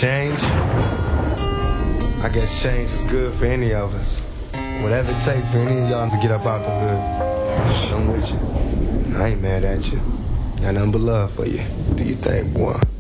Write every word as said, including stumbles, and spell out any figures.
Change? I guess change is good for any of us. Whatever it takes for any of y'all to get up out the hood. I'm with you. I ain't mad at you. Got nothing but love for you. Do you think, boy?